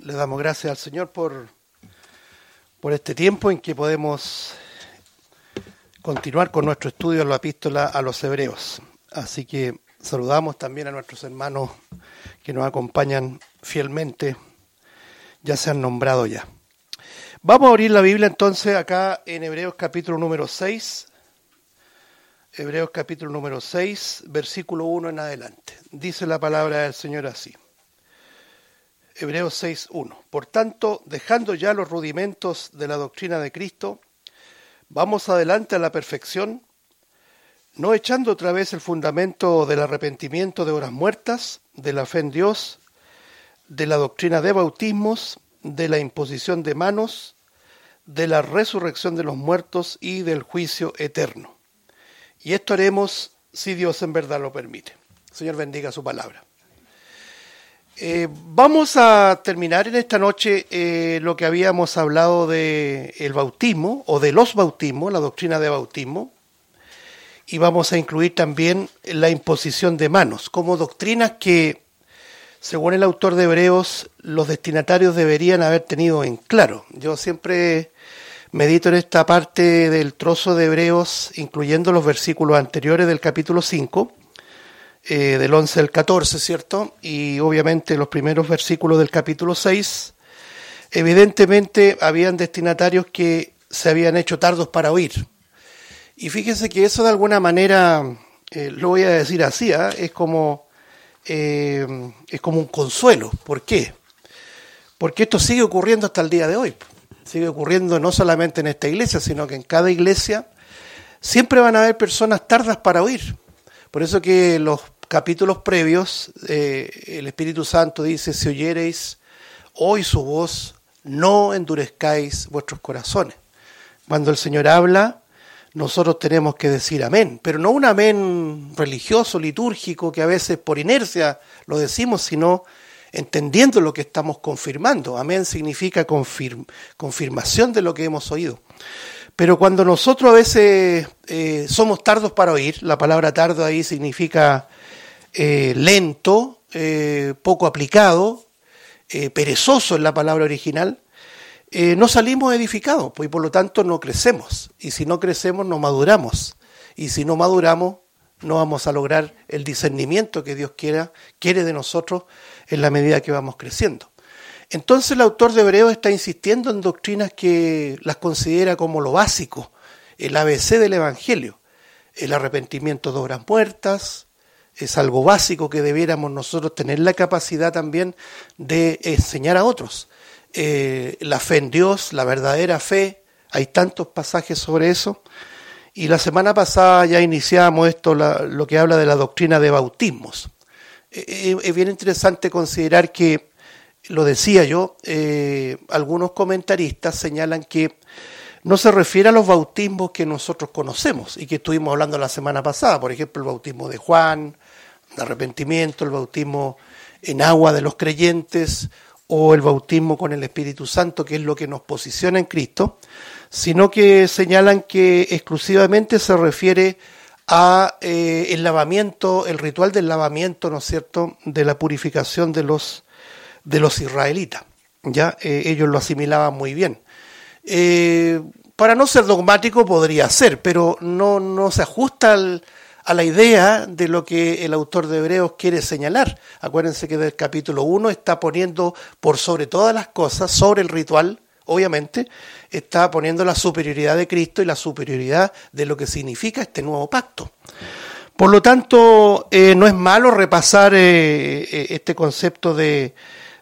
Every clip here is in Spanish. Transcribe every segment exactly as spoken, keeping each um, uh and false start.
Le damos gracias al Señor por, por este tiempo en que podemos continuar con nuestro estudio de la epístola a los Hebreos. Así que saludamos también a nuestros hermanos que nos acompañan fielmente, ya se han nombrado ya. Vamos a abrir la Biblia entonces acá en Hebreos capítulo número seis. Hebreos capítulo número seis, versículo uno en adelante. Dice la palabra del Señor así. Hebreos seis, uno. Por tanto, dejando ya los rudimentos de la doctrina de Cristo, vamos adelante a la perfección, no echando otra vez el fundamento del arrepentimiento de horas muertas, de la fe en Dios, de la doctrina de bautismos, de la imposición de manos, de la resurrección de los muertos y del juicio eterno. Y esto haremos si Dios en verdad lo permite. Señor, bendiga su palabra. Eh, vamos a terminar en esta noche eh, lo que habíamos hablado de el bautismo o de los bautismos, la doctrina de bautismo, y vamos a incluir también la imposición de manos como doctrinas que, según el autor de Hebreos, los destinatarios deberían haber tenido en claro. Yo siempre medito en esta parte del trozo de Hebreos, incluyendo los versículos anteriores del capítulo cinco, Eh, del once al catorce, ¿cierto? Y obviamente los primeros versículos del capítulo seis, evidentemente habían destinatarios que se habían hecho tardos para oír. Y fíjense que eso de alguna manera, eh, lo voy a decir así, ¿eh? es como eh, es como un consuelo. ¿Por qué? Porque esto sigue ocurriendo hasta el día de hoy. Sigue ocurriendo no solamente en esta iglesia, sino que en cada iglesia siempre van a haber personas tardas para oír. Por eso que los capítulos previos, eh, el Espíritu Santo dice, si oyereis hoy su voz, no endurezcáis vuestros corazones. Cuando el Señor habla, nosotros tenemos que decir amén, pero no un amén religioso, litúrgico, que a veces por inercia lo decimos, sino entendiendo lo que estamos confirmando. Amén significa confirm- confirmación de lo que hemos oído. Pero cuando nosotros a veces eh, somos tardos para oír, la palabra tardo ahí significa eh, lento, eh, poco aplicado, eh, perezoso en la palabra original, eh, no salimos edificados, pues, y por lo tanto no crecemos. Y si no crecemos, no maduramos. Y si no maduramos, no vamos a lograr el discernimiento que Dios quiera, quiere de nosotros en la medida que vamos creciendo. Entonces el autor de Hebreos está insistiendo en doctrinas que las considera como lo básico, el A B C del Evangelio. El arrepentimiento de obras muertas es algo básico que debiéramos nosotros tener la capacidad también de enseñar a otros. Eh, la fe en Dios, la verdadera fe, hay tantos pasajes sobre eso. Y la semana pasada ya iniciamos esto, la, lo que habla de la doctrina de bautismos. Eh, es bien interesante considerar que, lo decía yo, eh, algunos comentaristas señalan que no se refiere a los bautismos que nosotros conocemos y que estuvimos hablando la semana pasada, por ejemplo, el bautismo de Juan, de arrepentimiento, el bautismo en agua de los creyentes o el bautismo con el Espíritu Santo, que es lo que nos posiciona en Cristo, sino que señalan que exclusivamente se refiere a eh, el lavamiento, el ritual del lavamiento, ¿no es cierto?, de la purificación de los de los israelitas, ya eh, ellos lo asimilaban muy bien. Eh, para no ser dogmático podría ser, pero no, no se ajusta al, a la idea de lo que el autor de Hebreos quiere señalar. Acuérdense que del capítulo uno está poniendo por sobre todas las cosas, sobre el ritual, obviamente, está poniendo la superioridad de Cristo y la superioridad de lo que significa este nuevo pacto. Por lo tanto, eh, no es malo repasar eh, este concepto de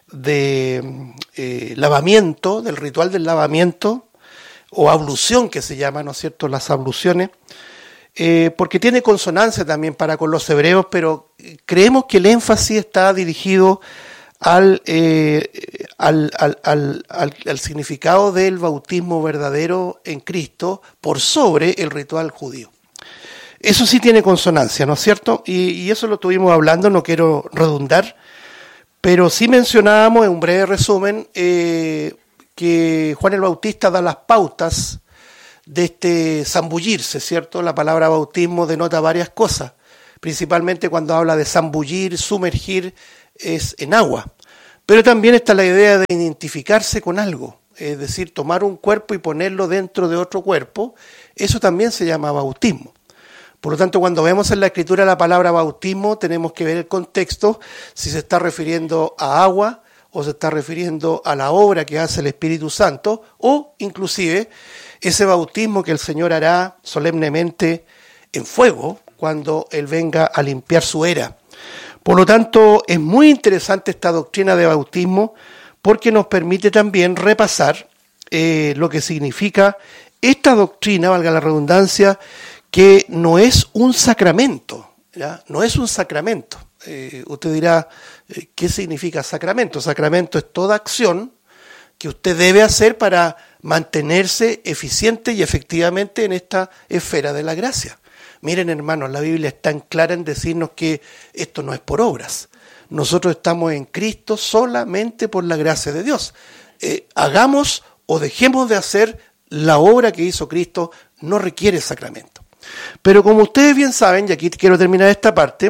de eh, lavamiento, del ritual del lavamiento, o ablución que se llama, ¿no es cierto?, las abluciones, eh, porque tiene consonancia también para con los hebreos, pero creemos que el énfasis está dirigido al, eh, al, al, al, al, al significado del bautismo verdadero en Cristo por sobre el ritual judío. Eso sí tiene consonancia, ¿no es cierto? Y, y eso lo estuvimos hablando, no quiero redundar, pero sí mencionábamos en un breve resumen eh, que Juan el Bautista da las pautas de este zambullirse, ¿cierto? La palabra bautismo denota varias cosas, principalmente cuando habla de zambullir, sumergir, es en agua. Pero también está la idea de identificarse con algo, es decir, tomar un cuerpo y ponerlo dentro de otro cuerpo, eso también se llama bautismo. Por lo tanto, cuando vemos en la Escritura la palabra bautismo, tenemos que ver el contexto, si se está refiriendo a agua o se está refiriendo a la obra que hace el Espíritu Santo, o inclusive ese bautismo que el Señor hará solemnemente en fuego cuando Él venga a limpiar su era. Por lo tanto, es muy interesante esta doctrina de bautismo porque nos permite también repasar eh, lo que significa esta doctrina, valga la redundancia, que no es un sacramento, ¿ya? No es un sacramento. Eh, usted dirá, eh, ¿qué significa sacramento? Sacramento es toda acción que usted debe hacer para mantenerse eficiente y efectivamente en esta esfera de la gracia. Miren, hermanos, la Biblia es tan clara en decirnos que esto no es por obras. Nosotros estamos en Cristo solamente por la gracia de Dios. Eh, hagamos o dejemos de hacer la obra que hizo Cristo, no requiere sacramento. Pero como ustedes bien saben, y aquí quiero terminar esta parte,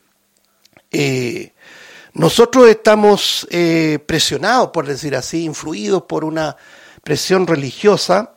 eh, nosotros estamos eh, presionados, por decir así, influidos por una presión religiosa,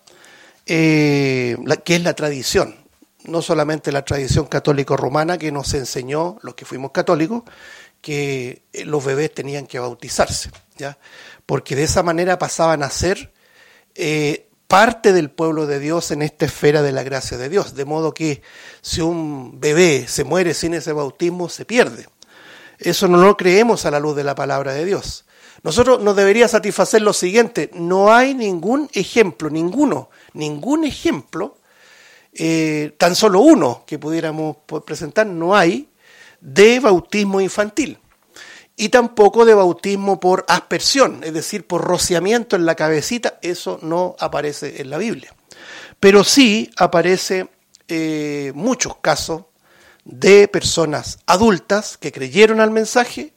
eh, la, que es la tradición. No solamente la tradición católico-romana que nos enseñó, los que fuimos católicos, que los bebés tenían que bautizarse, ¿ya? Porque de esa manera pasaban a ser eh, parte del pueblo de Dios en esta esfera de la gracia de Dios. De modo que si un bebé se muere sin ese bautismo, se pierde. Eso no lo creemos a la luz de la palabra de Dios. Nosotros nos debería satisfacer lo siguiente: no hay ningún ejemplo, ninguno, ningún ejemplo, eh, tan solo uno que pudiéramos presentar, no hay, de bautismo infantil. Y tampoco de bautismo por aspersión, es decir, por rociamiento en la cabecita, eso no aparece en la Biblia. Pero sí aparece eh, muchos casos de personas adultas que creyeron al mensaje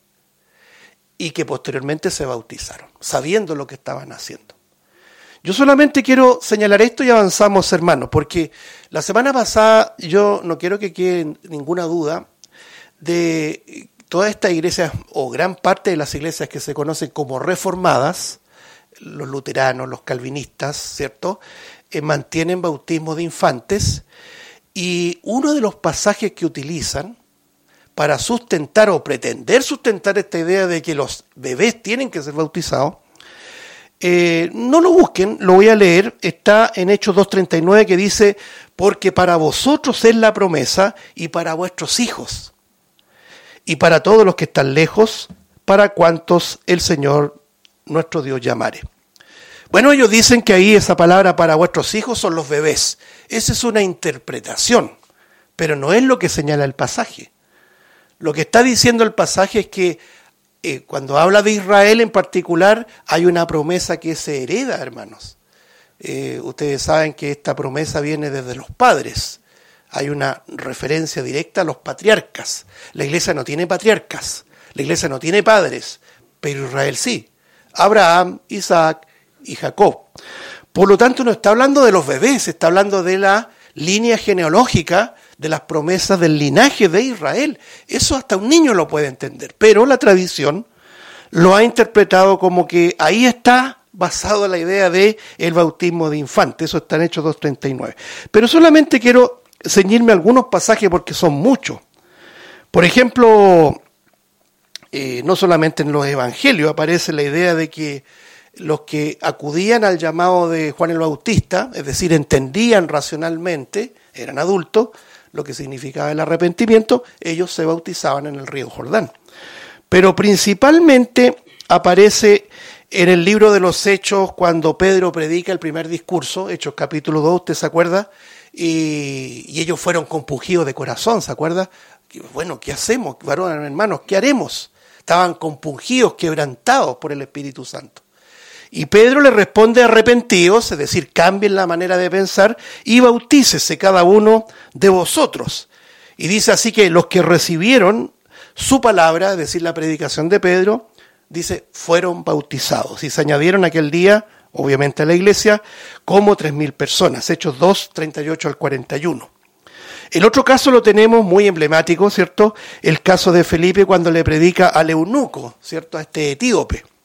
y que posteriormente se bautizaron, sabiendo lo que estaban haciendo. Yo solamente quiero señalar esto y avanzamos, hermanos, porque la semana pasada yo no quiero que quede ninguna duda de todas estas iglesias, o gran parte de las iglesias que se conocen como reformadas, los luteranos, los calvinistas, ¿cierto?, eh, mantienen bautismo de infantes, y uno de los pasajes que utilizan para sustentar o pretender sustentar esta idea de que los bebés tienen que ser bautizados, eh, no lo busquen, lo voy a leer, está en Hechos dos treinta y nueve, que dice: porque para vosotros es la promesa, y para vuestros hijos, y para todos los que están lejos, para cuantos el Señor nuestro Dios llamare. Bueno, ellos dicen que ahí esa palabra para vuestros hijos son los bebés. Esa es una interpretación, pero no es lo que señala el pasaje. Lo que está diciendo el pasaje es que eh, cuando habla de Israel en particular, hay una promesa que se hereda, hermanos. Eh, ustedes saben que esta promesa viene desde los padres. Hay una referencia directa a los patriarcas. La iglesia no tiene patriarcas, la iglesia no tiene padres, pero Israel sí. Abraham, Isaac y Jacob. Por lo tanto, no está hablando de los bebés, está hablando de la línea genealógica, de las promesas del linaje de Israel. Eso hasta un niño lo puede entender, pero la tradición lo ha interpretado como que ahí está basado en la idea de el bautismo de infante. Eso está en Hechos dos treinta y nueve. Pero solamente quiero ceñirme algunos pasajes porque son muchos. Por ejemplo, eh, no solamente en los evangelios aparece la idea de que los que acudían al llamado de Juan el Bautista, es decir, entendían racionalmente, eran adultos, lo que significaba el arrepentimiento, ellos se bautizaban en el río Jordán. Pero principalmente aparece en el libro de los Hechos cuando Pedro predica el primer discurso, Hechos capítulo dos, ¿usted se acuerda? Y, y ellos fueron compungidos de corazón, ¿se acuerda? Bueno, ¿qué hacemos, varones, hermanos? ¿Qué haremos? Estaban compungidos, quebrantados por el Espíritu Santo. Y Pedro le responde: arrepentidos, es decir, cambien la manera de pensar y bautícese cada uno de vosotros. Y dice así que los que recibieron su palabra, es decir, la predicación de Pedro, dice, fueron bautizados. Y se añadieron aquel día, obviamente a la iglesia, como tres mil personas. Hechos dos, treinta y ocho al cuarenta y uno. El otro caso lo tenemos muy emblemático, ¿cierto? El caso de Felipe cuando le predica al eunuco, ¿cierto? A este etíope.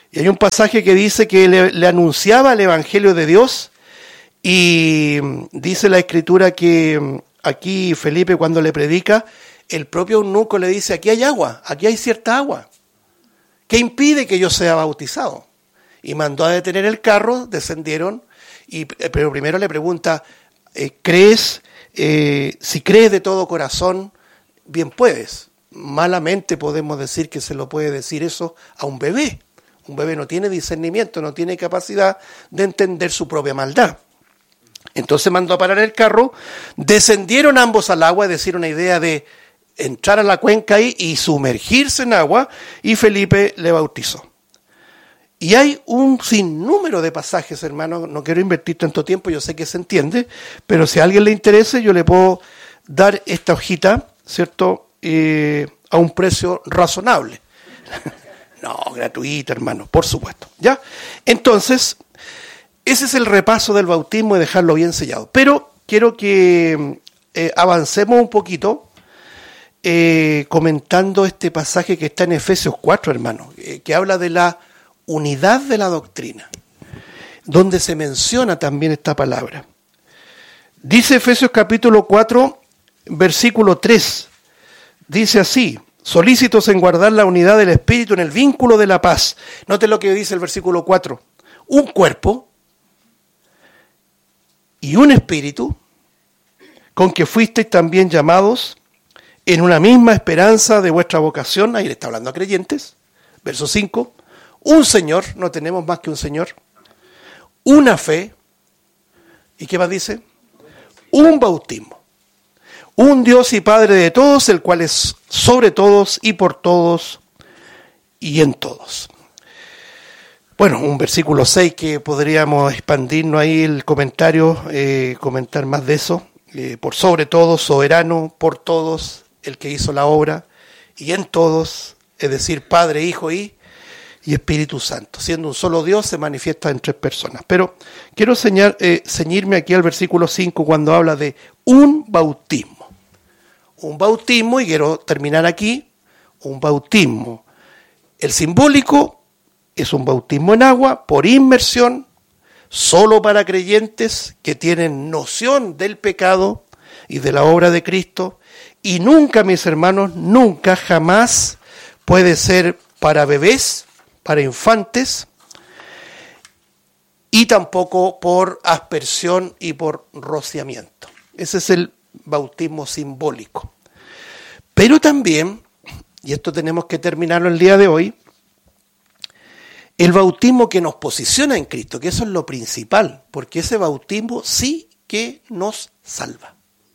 Y hay un pasaje que dice que le, le anunciaba el Evangelio de Dios, y dice la Escritura que aquí Felipe, cuando le predica, el propio eunuco le dice: aquí hay agua, aquí hay cierta agua. ¿Qué impide que yo sea bautizado? Y mandó a detener el carro, descendieron, y, pero primero le pregunta: eh, ¿crees? Eh, si crees de todo corazón, bien puedes. Malamente podemos decir que se lo puede decir eso a un bebé. Un bebé no tiene discernimiento, no tiene capacidad de entender su propia maldad. Entonces mandó a parar el carro, descendieron ambos al agua, es decir, una idea de entrar a la cuenca ahí y sumergirse en agua, y Felipe le bautizó. Y hay un sinnúmero de pasajes, hermano, no quiero invertir tanto tiempo, yo sé que se entiende, pero si a alguien le interese, yo le puedo dar esta hojita, ¿cierto?, eh, a un precio razonable. No, gratuita, hermano, por supuesto. ¿Ya? Entonces, ese es el repaso del bautismo y dejarlo bien sellado. Pero quiero que eh, avancemos un poquito eh, comentando este pasaje que está en Efesios cuatro, hermano, eh, que habla de la unidad de la doctrina, donde se menciona también esta palabra. Dice Efesios capítulo cuatro, versículo tres, dice así: solícitos en guardar la unidad del Espíritu en el vínculo de la paz. Note lo que dice el versículo cuatro. Un cuerpo y un espíritu, con que fuisteis también llamados en una misma esperanza de vuestra vocación. Ahí le está hablando a creyentes. Verso cinco. Un Señor, no tenemos más que un Señor. Una fe. ¿Y qué más dice? Un bautismo. Un Dios y Padre de todos, el cual es sobre todos y por todos y en todos. Bueno, un versículo seis que podríamos expandirnos ahí el comentario, eh, comentar más de eso. Eh, por sobre todos, soberano, por todos, el que hizo la obra, y en todos, es decir, Padre, Hijo y, y Espíritu Santo. Siendo un solo Dios, se manifiesta en tres personas. Pero quiero señar, eh, ceñirme aquí al versículo cinco cuando habla de un bautismo. Un bautismo, y quiero terminar aquí, un bautismo. El simbólico es un bautismo en agua por inmersión, solo para creyentes que tienen noción del pecado y de la obra de Cristo, y nunca, mis hermanos, nunca, jamás puede ser para bebés, para infantes, y tampoco por aspersión y por rociamiento. Ese es el bautismo simbólico. Pero también, y esto tenemos que terminarlo el día de hoy, el bautismo que nos posiciona en Cristo, que eso es lo principal, porque ese bautismo sí que nos salva.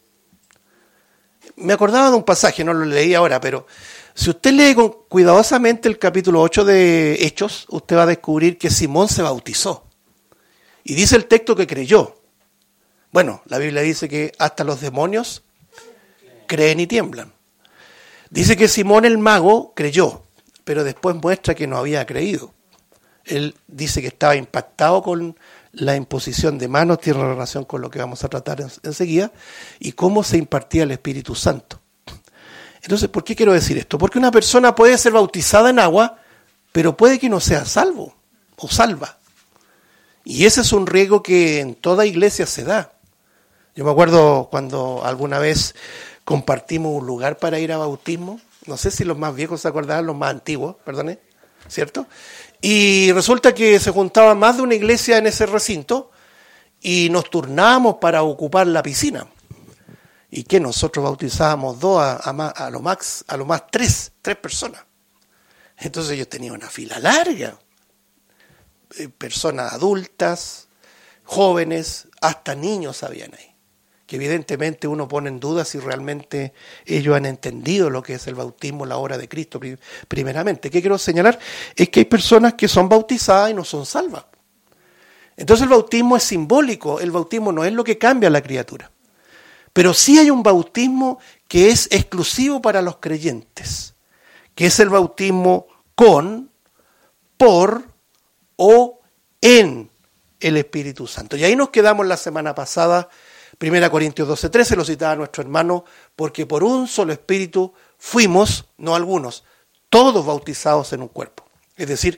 Me acordaba de un pasaje, no lo leí ahora, pero si usted lee con, cuidadosamente el capítulo ocho de Hechos, usted va a descubrir que Simón se bautizó. Y dice el texto que creyó. Bueno, la Biblia dice que hasta los demonios creen y tiemblan. Dice que Simón el mago creyó, pero después muestra que no había creído. Él dice que estaba impactado con la imposición de manos, tiene relación con lo que vamos a tratar enseguida, y cómo se impartía el Espíritu Santo. Entonces, ¿por qué quiero decir esto? Porque una persona puede ser bautizada en agua, pero puede que no sea salvo o salva. Y ese es un riesgo que en toda iglesia se da. Yo me acuerdo cuando alguna vez compartimos un lugar para ir a bautismo, no sé si los más viejos se acordarán, los más antiguos, perdone, ¿cierto? Y resulta que se juntaba más de una iglesia en ese recinto y nos turnábamos para ocupar la piscina. Y que nosotros bautizábamos dos, a, a, más, a lo más, a lo más tres, tres personas. Entonces yo tenía una fila larga. Personas adultas, jóvenes, hasta niños habían ahí. Que evidentemente uno pone en duda si realmente ellos han entendido lo que es el bautismo, la obra de Cristo primeramente. ¿Qué quiero señalar? Es que hay personas que son bautizadas y no son salvas. Entonces el bautismo es simbólico, el bautismo no es lo que cambia a la criatura. Pero sí hay un bautismo que es exclusivo para los creyentes, que es el bautismo con, por o en el Espíritu Santo. Y ahí nos quedamos la semana pasada. Primera Corintios doce trece, lo citaba nuestro hermano, porque por un solo espíritu fuimos, no algunos, todos bautizados en un cuerpo. Es decir,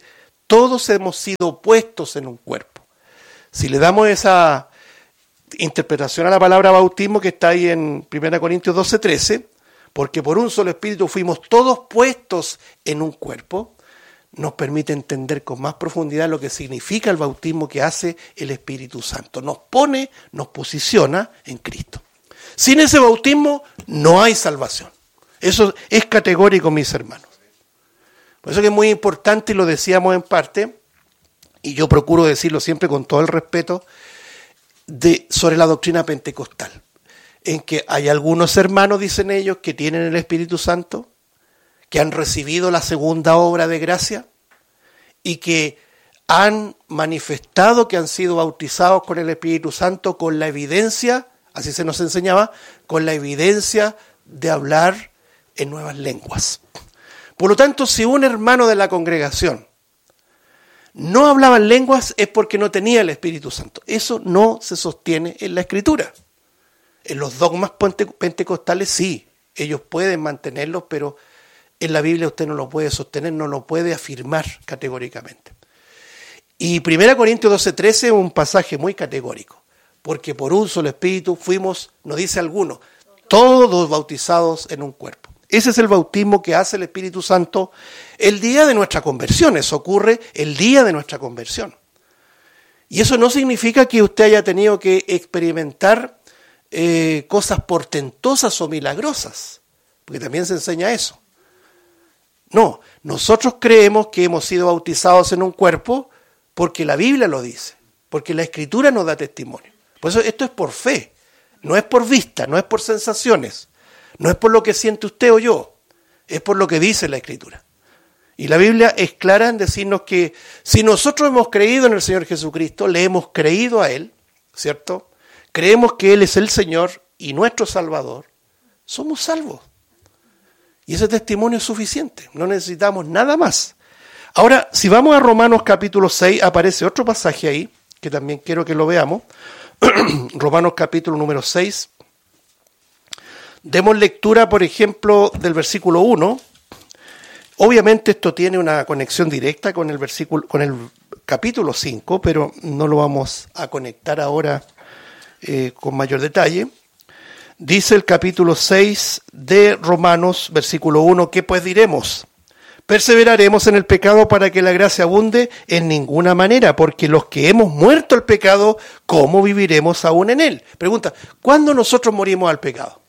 Todos hemos sido puestos en un cuerpo. Si le damos esa interpretación a la palabra bautismo que está ahí en primera Corintios doce, trece, porque por un solo espíritu fuimos todos puestos en un cuerpo, nos permite entender con más profundidad lo que significa el bautismo que hace el Espíritu Santo. Nos pone, nos posiciona en Cristo. Sin ese bautismo no hay salvación. Eso es categórico, mis hermanos. Por eso que es muy importante, y lo decíamos en parte, y yo procuro decirlo siempre con todo el respeto, de, sobre la doctrina pentecostal, en que hay algunos hermanos, dicen ellos, que tienen el Espíritu Santo, que han recibido la segunda obra de gracia y que han manifestado que han sido bautizados con el Espíritu Santo con la evidencia, así se nos enseñaba, con la evidencia de hablar en nuevas lenguas. Por lo tanto, si un hermano de la congregación no hablaba en lenguas es porque no tenía el Espíritu Santo. Eso no se sostiene en la Escritura. En los dogmas pentecostales sí, ellos pueden mantenerlos, pero en la Biblia usted no lo puede sostener, no lo puede afirmar categóricamente. Y primera Corintios doce, trece es un pasaje muy categórico, porque por un solo espíritu fuimos, nos dice alguno, todos bautizados en un cuerpo. Ese es el bautismo que hace el Espíritu Santo el día de nuestra conversión. Eso ocurre el día de nuestra conversión. Y eso no significa que usted haya tenido que experimentar eh, cosas portentosas o milagrosas, porque también se enseña eso. No, nosotros creemos que hemos sido bautizados en un cuerpo porque la Biblia lo dice, porque la Escritura nos da testimonio. Por eso esto es por fe, no es por vista, no es por sensaciones, no es por lo que siente usted o yo, es por lo que dice la Escritura. Y la Biblia es clara en decirnos que si nosotros hemos creído en el Señor Jesucristo, le hemos creído a Él, ¿cierto? Creemos que Él es el Señor y nuestro Salvador, somos salvos. Y ese testimonio es suficiente, no necesitamos nada más. Ahora, si vamos a Romanos capítulo seis, aparece otro pasaje ahí, que también quiero que lo veamos. Romanos capítulo número seis. Demos lectura, por ejemplo, del versículo uno. Obviamente esto tiene una conexión directa con el versículo, con el capítulo cinco, pero no lo vamos a conectar ahora eh, con mayor detalle. Dice el capítulo seis de Romanos, versículo uno, ¿qué pues diremos? ¿Perseveraremos en el pecado para que la gracia abunde? En ninguna manera, porque los que hemos muerto al pecado, ¿cómo viviremos aún en él? Pregunta, ¿cuándo nosotros morimos al pecado?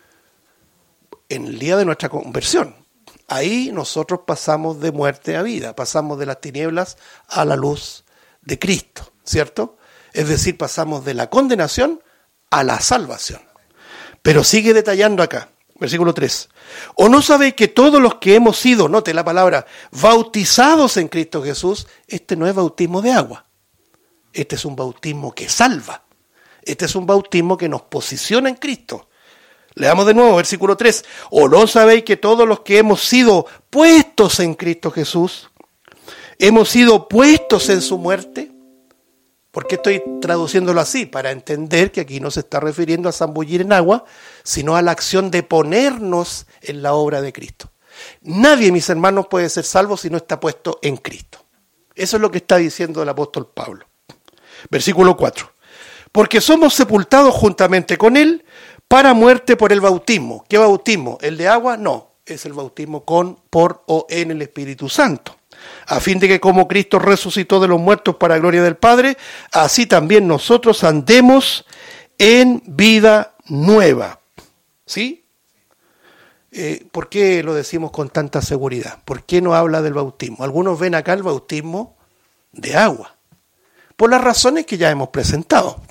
En el día de nuestra conversión. Ahí nosotros pasamos de muerte a vida, pasamos de las tinieblas a la luz de Cristo, ¿cierto? Es decir, pasamos de la condenación a la salvación. Pero sigue detallando acá, versículo tres. ¿O no sabéis que todos los que hemos sido, note la palabra, bautizados en Cristo Jesús, este no es bautismo de agua? Este es un bautismo que salva. Este es un bautismo que nos posiciona en Cristo. Leamos de nuevo, versículo tres. ¿O no sabéis que todos los que hemos sido puestos en Cristo Jesús, hemos sido puestos en su muerte? ¿Por qué estoy traduciéndolo así? Para entender que aquí no se está refiriendo a zambullir en agua, sino a la acción de ponernos en la obra de Cristo. Nadie, mis hermanos, puede ser salvo si no está puesto en Cristo. Eso es lo que está diciendo el apóstol Pablo. Versículo cuatro. Porque somos sepultados juntamente con Él para muerte por el bautismo. ¿Qué bautismo? ¿El de agua? No, es el bautismo con, por o en el Espíritu Santo. A fin de que como Cristo resucitó de los muertos para gloria del Padre, así también nosotros andemos en vida nueva. ¿Sí? Eh, ¿Por qué lo decimos con tanta seguridad? ¿Por qué no habla del bautismo? Algunos ven acá el bautismo de agua, por las razones que ya hemos presentado.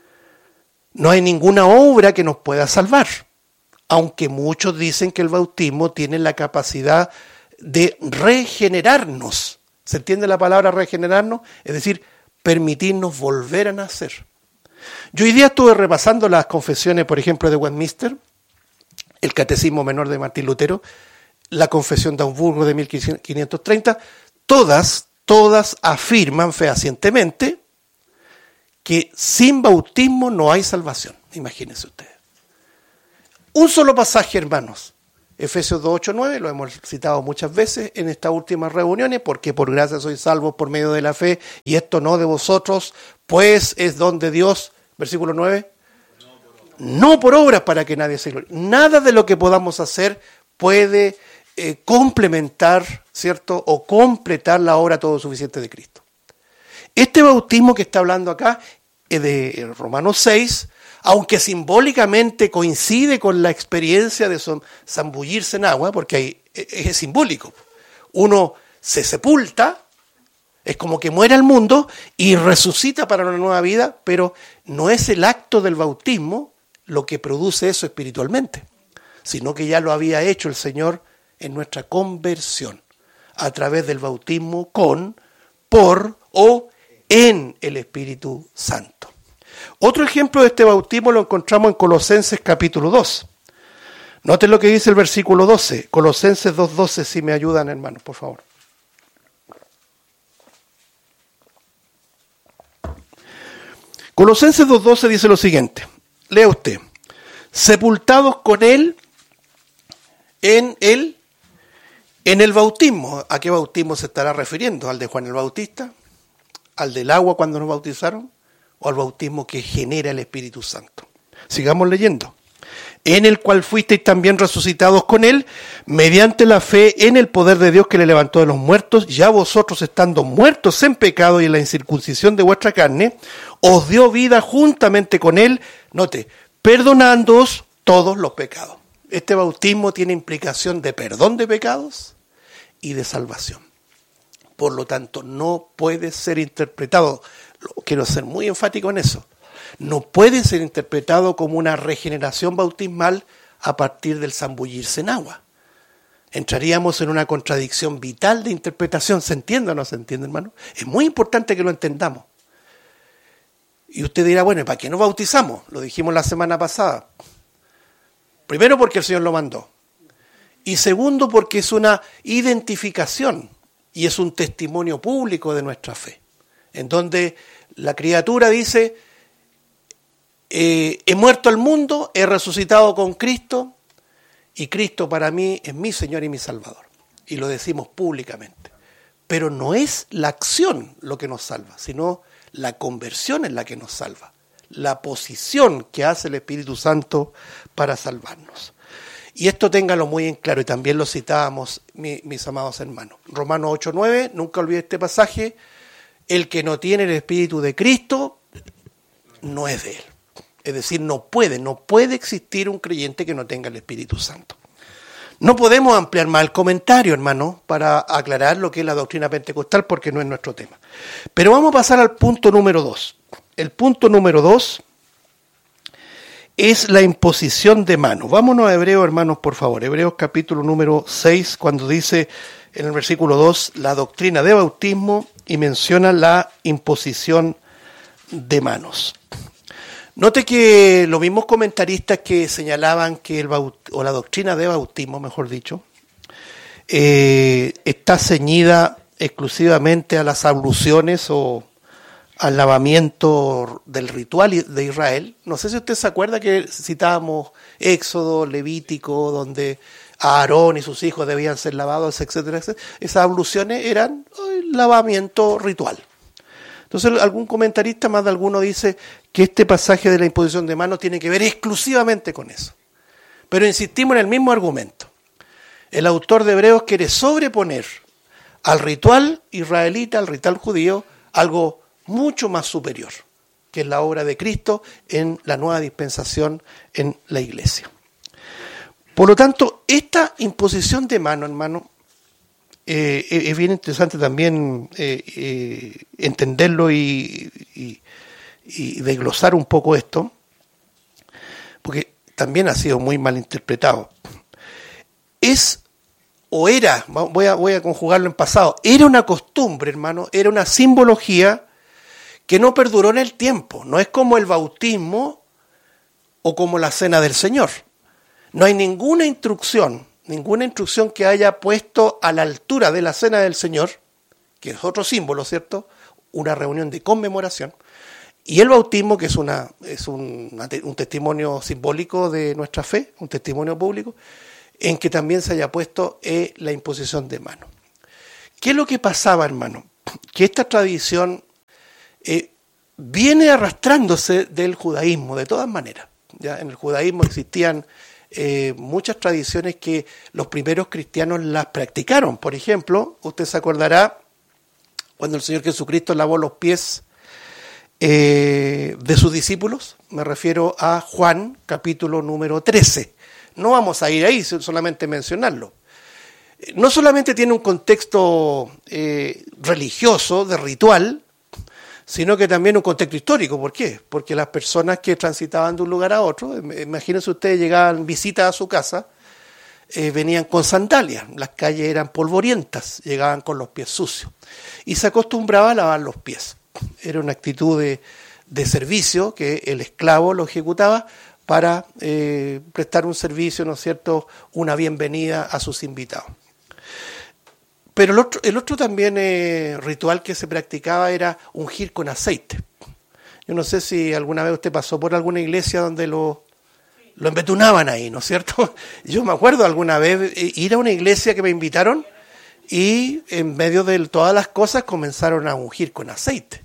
No hay ninguna obra que nos pueda salvar, aunque muchos dicen que el bautismo tiene la capacidad de regenerarnos. ¿Se entiende la palabra regenerarnos? Es decir, permitirnos volver a nacer. Yo hoy día estuve repasando las confesiones, por ejemplo, de Westminster, el Catecismo Menor de Martín Lutero, la Confesión de Augsburgo de mil quinientos treinta, todas, todas afirman fehacientemente que sin bautismo no hay salvación. Imagínense ustedes. Un solo pasaje, hermanos, Efesios dos, ocho, nueve, lo hemos citado muchas veces en estas últimas reuniones, porque por gracia sois salvos por medio de la fe, y esto no de vosotros, pues es don de Dios, versículo nueve, no por obras para que nadie se gloríe. Nada de lo que podamos hacer puede eh, complementar, ¿cierto? O completar la obra todo suficiente de Cristo. Este bautismo que está hablando acá es de Romanos seis, aunque simbólicamente coincide con la experiencia de zambullirse en agua, porque hay, es simbólico. Uno se sepulta, es como que muere al mundo y resucita para una nueva vida, pero no es el acto del bautismo lo que produce eso espiritualmente, sino que ya lo había hecho el Señor en nuestra conversión, a través del bautismo con, por o en el Espíritu Santo. Otro ejemplo de este bautismo lo encontramos en Colosenses capítulo dos. Noten lo que dice el versículo doce, Colosenses dos doce, si me ayudan, hermanos, por favor. Colosenses dos doce dice lo siguiente, lea usted, sepultados con él en el, en el bautismo. ¿A qué bautismo se estará refiriendo? ¿Al de Juan el Bautista? ¿Al del agua cuando nos bautizaron? ¿O al bautismo que genera el Espíritu Santo? Sigamos leyendo. En el cual fuisteis también resucitados con él, mediante la fe en el poder de Dios que le levantó de los muertos, ya vosotros estando muertos en pecado y en la incircuncisión de vuestra carne, os dio vida juntamente con él, note, perdonándoos todos los pecados. Este bautismo tiene implicación de perdón de pecados y de salvación. Por lo tanto, no puede ser interpretado, quiero ser muy enfático en eso, no puede ser interpretado como una regeneración bautismal a partir del zambullirse en agua. Entraríamos en una contradicción vital de interpretación. ¿Se entiende o no se entiende, hermano? Es muy importante que lo entendamos. Y usted dirá, bueno, ¿y para qué nos bautizamos? Lo dijimos la semana pasada. Primero, porque el Señor lo mandó. Y segundo, porque es una identificación y es un testimonio público de nuestra fe. En donde la criatura dice, eh, he muerto al mundo, he resucitado con Cristo, y Cristo para mí es mi Señor y mi Salvador. Y lo decimos públicamente. Pero no es la acción lo que nos salva, sino la conversión es la que nos salva. La posición que hace el Espíritu Santo para salvarnos. Y esto téngalo muy en claro, y también lo citábamos, mi, mis amados hermanos. Romanos ocho nueve, nunca olvide este pasaje, el que no tiene el Espíritu de Cristo no es de él. Es decir, no puede, no puede existir un creyente que no tenga el Espíritu Santo. No podemos ampliar más el comentario, hermano, para aclarar lo que es la doctrina pentecostal, porque no es nuestro tema. Pero vamos a pasar al punto número dos. El punto número dos es la imposición de manos. Vámonos a Hebreos, hermanos, por favor. Hebreos capítulo número seis, cuando dice en el versículo dos la doctrina de bautismo y menciona la imposición de manos. Note que los mismos comentaristas que señalaban que el baut- o la doctrina de bautismo, mejor dicho, eh, está ceñida exclusivamente a las abluciones o al lavamiento del ritual de Israel. No sé si usted se acuerda que citábamos Éxodo, Levítico, donde Aarón y sus hijos debían ser lavados, etcétera, etcétera. Esas abluciones eran el lavamiento ritual. Entonces algún comentarista, más de alguno, dice que este pasaje de la imposición de manos tiene que ver exclusivamente con eso. Pero insistimos en el mismo argumento. El autor de Hebreos quiere sobreponer al ritual israelita, al ritual judío, algo mucho más superior, que es la obra de Cristo en la nueva dispensación en la iglesia. Por lo tanto, esta imposición de mano, hermano, eh, es bien interesante también eh, eh, entenderlo y, y, y desglosar un poco esto, porque también ha sido muy mal interpretado. Es o era, voy a, voy a conjugarlo en pasado, era una costumbre, hermano, era una simbología que no perduró en el tiempo. No es como el bautismo o como la cena del Señor. No hay ninguna instrucción, ninguna instrucción que haya puesto a la altura de la cena del Señor, que es otro símbolo, ¿cierto? Una reunión de conmemoración. Y el bautismo, que es, una, es un, un testimonio simbólico de nuestra fe, un testimonio público, en que también se haya puesto eh, la imposición de manos. ¿Qué es lo que pasaba, hermano? Que esta tradición eh, viene arrastrándose del judaísmo, de todas maneras. ¿Ya? En el judaísmo existían eh, muchas tradiciones que los primeros cristianos las practicaron. Por ejemplo, usted se acordará cuando el Señor Jesucristo lavó los pies eh, de sus discípulos. Me refiero a Juan, capítulo número trece. No vamos a ir ahí, solamente mencionarlo. No solamente tiene un contexto eh, religioso, de ritual, sino que también un contexto histórico. ¿Por qué? Porque las personas que transitaban de un lugar a otro, imagínense ustedes, llegaban visitas a su casa, eh, venían con sandalias, las calles eran polvorientas, llegaban con los pies sucios, y se acostumbraba a lavar los pies. Era una actitud de, de servicio que el esclavo lo ejecutaba para eh, prestar un servicio, ¿no es cierto?, una bienvenida a sus invitados. Pero el otro, el otro también eh, ritual que se practicaba era ungir con aceite. Yo no sé si alguna vez usted pasó por alguna iglesia donde lo, lo embetunaban ahí, ¿no es cierto? Yo me acuerdo alguna vez ir a una iglesia que me invitaron y en medio de todas las cosas comenzaron a ungir con aceite.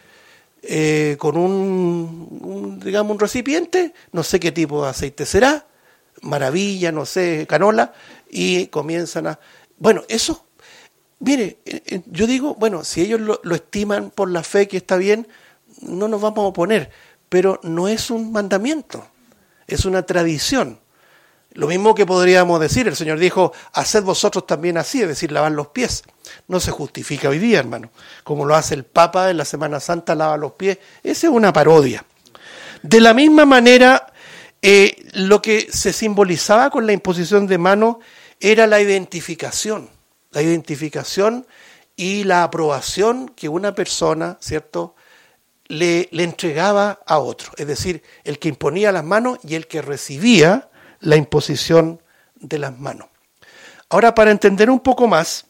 Eh, con un, un, digamos, un recipiente, no sé qué tipo de aceite será, maravilla, no sé, canola, y comienzan a... Bueno, eso... Mire, yo digo, bueno, si ellos lo, lo estiman por la fe que está bien, no nos vamos a oponer, pero no es un mandamiento, es una tradición. Lo mismo que podríamos decir, el Señor dijo, haced vosotros también así, es decir, lavar los pies. No se justifica hoy día, hermano, como lo hace el Papa en la Semana Santa, lava los pies. Esa es una parodia. De la misma manera, eh, lo que se simbolizaba con la imposición de manos era la identificación. La identificación y la aprobación que una persona, ¿cierto?, le, le entregaba a otro. Es decir, el que imponía las manos y el que recibía la imposición de las manos. Ahora, para entender un poco más,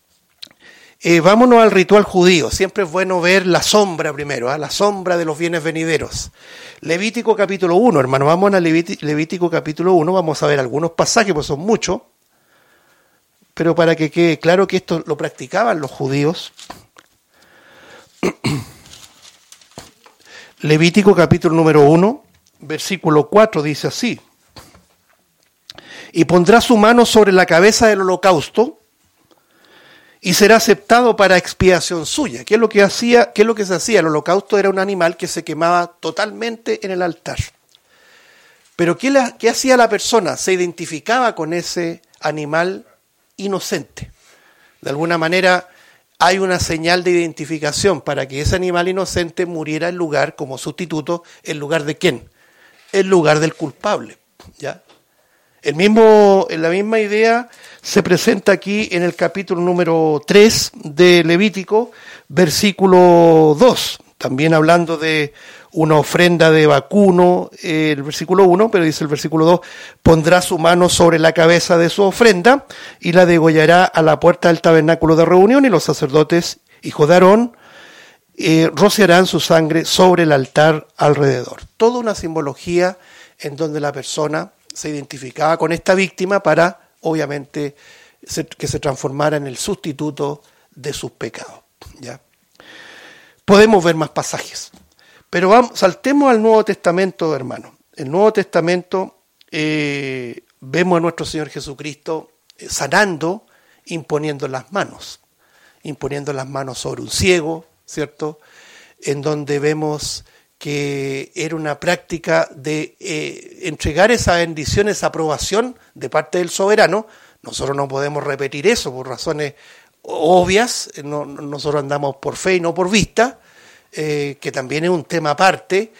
eh, vámonos al ritual judío. Siempre es bueno ver la sombra primero, ¿eh? La sombra de los bienes venideros. Levítico capítulo uno, hermano, vamos a Levítico, Levítico capítulo uno, vamos a ver algunos pasajes, pues son muchos. Pero para que quede claro que esto lo practicaban los judíos, Levítico capítulo número uno, versículo cuatro dice así: y pondrá su mano sobre la cabeza del holocausto y será aceptado para expiación suya. ¿Qué es lo que hacía? ¿Qué es lo que se hacía? El holocausto era un animal que se quemaba totalmente en el altar. Pero ¿qué, la, qué hacía la persona? Se identificaba con ese animal inocente. De alguna manera hay una señal de identificación para que ese animal inocente muriera en lugar, como sustituto, en lugar de quién, en lugar del culpable. ¿Ya? El mismo, la misma idea se presenta aquí en el capítulo número tres de Levítico, versículo dos, también hablando de una ofrenda de vacuno, eh, el versículo uno, pero dice el versículo dos, pondrá su mano sobre la cabeza de su ofrenda y la degollará a la puerta del tabernáculo de reunión, y los sacerdotes, hijos de Aarón, eh, rociarán su sangre sobre el altar alrededor. Toda una simbología en donde la persona se identificaba con esta víctima para, obviamente, se, que se transformara en el sustituto de sus pecados. ¿Ya? Podemos ver más pasajes. Pero vamos, saltemos al Nuevo Testamento, hermano. El Nuevo Testamento eh, vemos a nuestro Señor Jesucristo sanando, imponiendo las manos. Imponiendo las manos sobre un ciego, ¿cierto? En donde vemos que era una práctica de eh, entregar esa bendición, esa aprobación de parte del soberano. Nosotros no podemos repetir eso por razones obvias. No, nosotros andamos por fe y no por vista. Eh, que también es un tema aparte.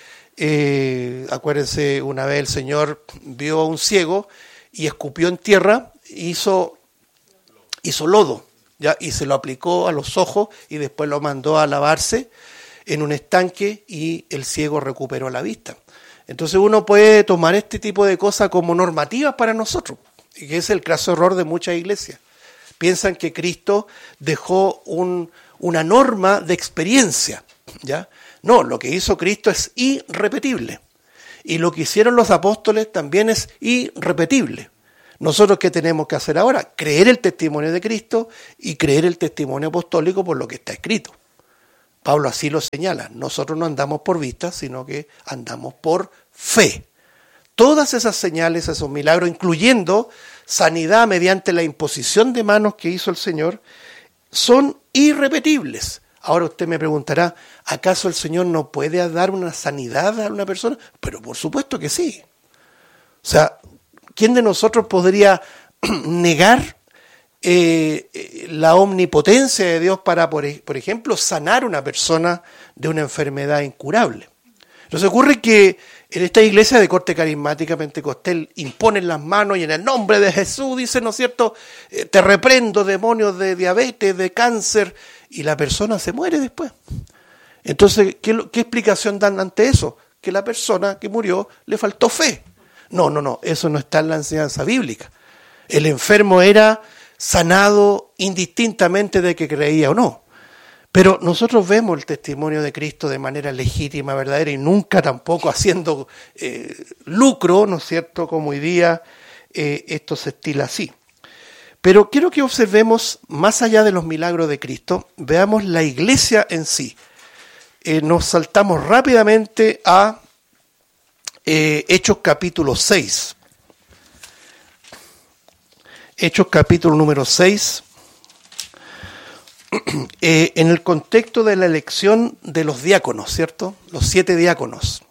Eh, acuérdense, una vez el Señor vio a un ciego y escupió en tierra, hizo, hizo lodo, ¿ya? Y se lo aplicó a los ojos y después lo mandó a lavarse en un estanque y el ciego recuperó la vista. Entonces uno puede tomar este tipo de cosas como normativas para nosotros, y que es el craso error de muchas iglesias. Piensan que Cristo dejó un, una norma de experiencia. ¿Ya? No, lo que hizo Cristo es irrepetible. Y lo que hicieron los apóstoles también es irrepetible. ¿Nosotros qué tenemos que hacer ahora? Creer el testimonio de Cristo y creer el testimonio apostólico por lo que está escrito. Pablo así lo señala. Nosotros no andamos por vista, sino que andamos por fe. Todas esas señales, esos milagros, incluyendo sanidad mediante la imposición de manos que hizo el Señor, son irrepetibles. Ahora usted me preguntará, ¿acaso el Señor no puede dar una sanidad a una persona? Pero por supuesto que sí. O sea, ¿quién de nosotros podría negar eh, la omnipotencia de Dios para, por, por ejemplo, sanar a una persona de una enfermedad incurable? Entonces ocurre que en esta iglesia de corte carismática pentecostal imponen las manos y en el nombre de Jesús dicen, ¿no es cierto?, eh, te reprendo demonios de diabetes, de cáncer, y la persona se muere después. Entonces, ¿qué, qué explicación dan ante eso? Que la persona que murió le faltó fe. No, no, no, eso no está en la enseñanza bíblica. El enfermo era sanado indistintamente de que creía o no. Pero nosotros vemos el testimonio de Cristo de manera legítima, verdadera, y nunca tampoco haciendo eh, lucro, ¿no es cierto?, como hoy día eh, esto se estila así. Pero quiero que observemos, más allá de los milagros de Cristo, veamos la iglesia en sí. Eh, nos saltamos rápidamente a eh, Hechos capítulo seis. Hechos capítulo número seis. Eh, en el contexto de la elección de los diáconos, ¿cierto? Los siete diáconos.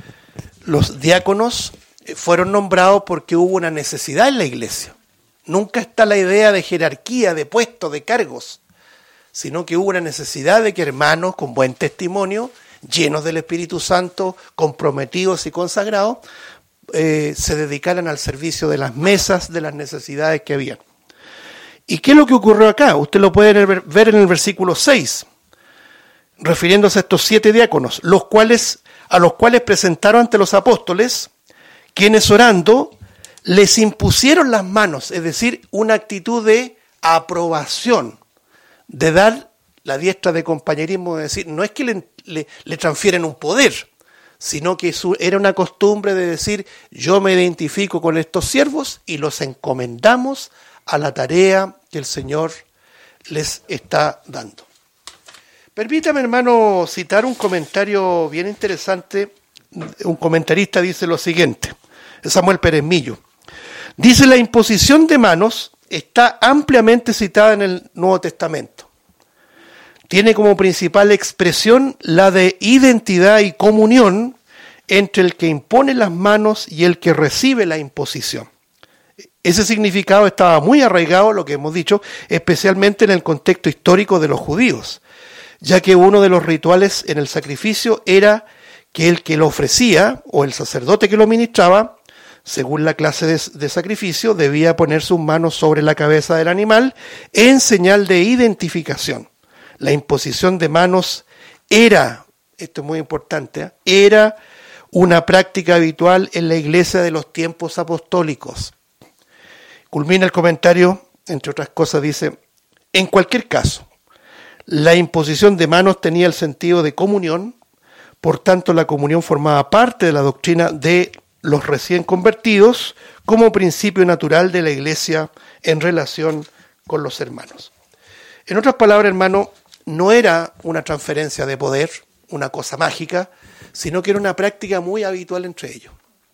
Los diáconos fueron nombrados porque hubo una necesidad en la iglesia. Nunca está la idea de jerarquía, de puestos, de cargos, sino que hubo una necesidad de que hermanos con buen testimonio, llenos del Espíritu Santo, comprometidos y consagrados, eh, se dedicaran al servicio de las mesas, de las necesidades que habían. ¿Y qué es lo que ocurrió acá? Usted lo puede ver en el versículo seis, refiriéndose a estos siete diáconos, los cuales, a los cuales presentaron ante los apóstoles, quienes orando les impusieron las manos, es decir, una actitud de aprobación, de dar la diestra de compañerismo, es decir, no es que le, le, le transfieren un poder, sino que su, era una costumbre de decir, yo me identifico con estos siervos y los encomendamos a la tarea que el Señor les está dando. Permítame, hermano, citar un comentario bien interesante. Un comentarista dice lo siguiente, Samuel Pérez Millo. Dice, la imposición de manos está ampliamente citada en el Nuevo Testamento. Tiene como principal expresión la de identidad y comunión entre el que impone las manos y el que recibe la imposición. Ese significado estaba muy arraigado, lo que hemos dicho, especialmente en el contexto histórico de los judíos, ya que uno de los rituales en el sacrificio era que el que lo ofrecía, o el sacerdote que lo ministraba, según la clase de, de sacrificio, debía poner sus manos sobre la cabeza del animal en señal de identificación. La imposición de manos era, esto es muy importante, ¿eh? era una práctica habitual en la iglesia de los tiempos apostólicos. Culmina el comentario, entre otras cosas, dice, en cualquier caso, la imposición de manos tenía el sentido de comunión, por tanto la comunión formaba parte de la doctrina de los recién convertidos como principio natural de la iglesia en relación con los hermanos. En otras palabras, hermano, no era una transferencia de poder, una cosa mágica, sino que era una práctica muy habitual entre ellos.